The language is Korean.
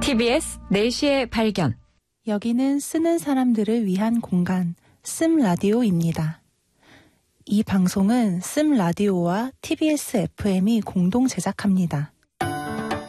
TBS 4시의 발견. 여기는 쓰는 사람들을 위한 공간, 씀라디오입니다. 이 방송은 씀라디오와 TBS FM이 공동 제작합니다.